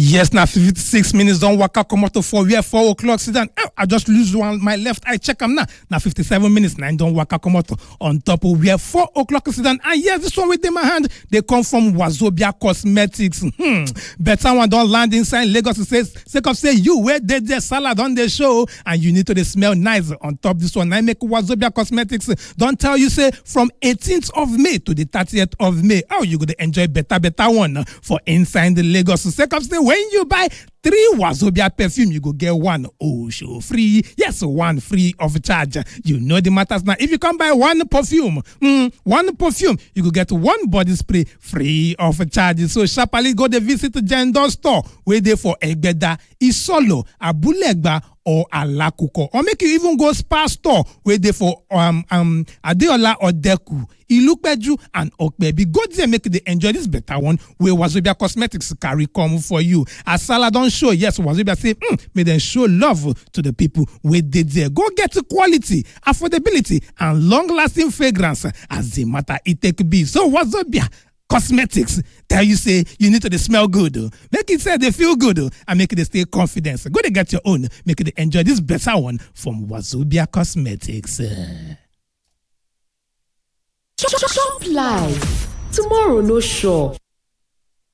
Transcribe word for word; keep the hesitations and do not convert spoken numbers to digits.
Yes, now fifty-six minutes don't work out. Come out to four. We are four o'clock. Sit down. Oh, I just lose one. My left eye. Check them now. Now fifty-seven minutes. Nine don't work out. Come out on top. Of, we are four o'clock. Sit down. And yes, this one with them my hand. They come from Wazobia Cosmetics. Hmm. Better one don't land inside Lagos. It says, sake of say you where they the salad on the show and you need to they smell nice on top. This one I make Wazobia Cosmetics. Don't tell you say from eighteenth of May to the thirtieth of May. Oh, you gonna enjoy better better one for inside the Lagos. Sake of say when you buy three Wazobia perfume, you go get one oh show free. Yes, one free of charge. You know the matters now. If you come buy one perfume, mm, one perfume, you go get one body spray free of charge. So sharply go to visit the Jendon store where they for Egbeda, Isolo, Abulegba, or Alakuko, or make you even go Spa store where they for um um Adeola or Deku, Ilupeju and Okbebi. Go there, make they enjoy this better one where Wazobia Cosmetics carry come for you. As Salah don't show, yes, Wazobia say, mm, may they show love to the people where they there. Go get quality, affordability, and long-lasting fragrance as the matter it take be. So Wazobia Cosmetics tell you say you need to they smell good, make it say they feel good, and make it they stay confident. Go to get your own, make it they enjoy this better one from Wazobia Cosmetics. Shop live tomorrow, no sure.